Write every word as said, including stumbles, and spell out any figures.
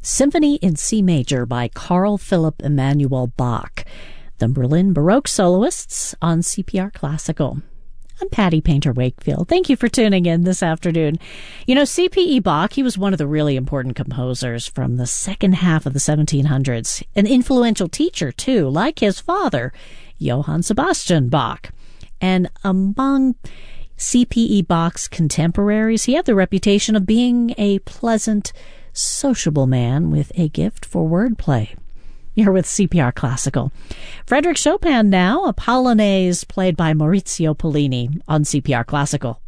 Symphony in C Major by Carl Philipp Emanuel Bach. The Berlin Baroque Soloists on C P R Classical. I'm Patty Painter Wakefield. Thank you for tuning in this afternoon. You know, C P E Bach, he was one of the really important composers from the second half of the seventeen hundreds. An influential teacher, too, like his father, Johann Sebastian Bach. And among C P E Bach's contemporaries, he had the reputation of being a pleasant, sociable man with a gift for wordplay. You're with C P R Classical. Frédéric Chopin now, a Polonaise played by Maurizio Pollini on C P R Classical.